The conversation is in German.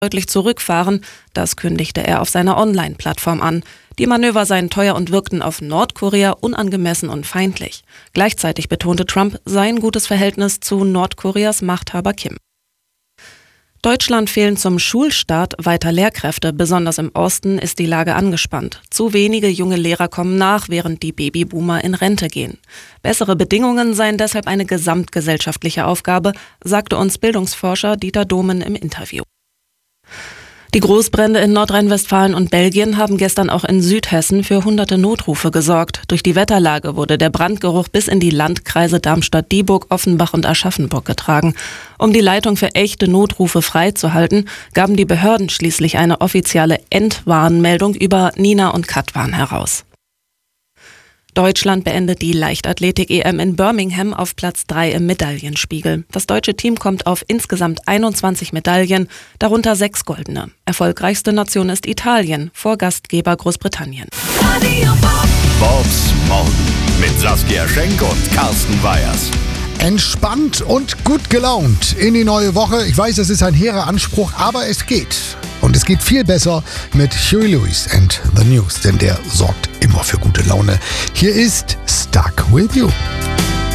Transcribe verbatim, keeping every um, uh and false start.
deutlich zurückfahren. Das kündigte er auf seiner Online-Plattform an. Die Manöver seien teuer und wirkten auf Nordkorea unangemessen und feindlich. Gleichzeitig betonte Trump sein gutes Verhältnis zu Nordkoreas Machthaber Kim. Deutschland fehlen zum Schulstart weiter Lehrkräfte. Besonders im Osten ist die Lage angespannt. Zu wenige junge Lehrer kommen nach, während die Babyboomer in Rente gehen. Bessere Bedingungen seien deshalb eine gesamtgesellschaftliche Aufgabe, sagte uns Bildungsforscher Dieter Domen im Interview. Die Großbrände in Nordrhein-Westfalen und Belgien haben gestern auch in Südhessen für hunderte Notrufe gesorgt. Durch die Wetterlage wurde der Brandgeruch bis in die Landkreise Darmstadt-Dieburg, Offenbach und Aschaffenburg getragen. Um die Leitung für echte Notrufe freizuhalten, gaben die Behörden schließlich eine offizielle Entwarnmeldung über Nina und Katwan heraus. Deutschland beendet die Leichtathletik-E M in Birmingham auf Platz drei im Medaillenspiegel. Das deutsche Team kommt auf insgesamt einundzwanzig Medaillen, darunter sechs goldene. Erfolgreichste Nation ist Italien, vor Gastgeber Großbritannien. Bobs Morgen mit Saskia Schenk und Carsten Weyers. Entspannt und gut gelaunt in die neue Woche. Ich weiß, es ist ein hehrer Anspruch, aber es geht. Und es geht viel besser mit Huey Lewis and the News, denn der sorgt immer für gute Laune. Hier ist Stuck With You.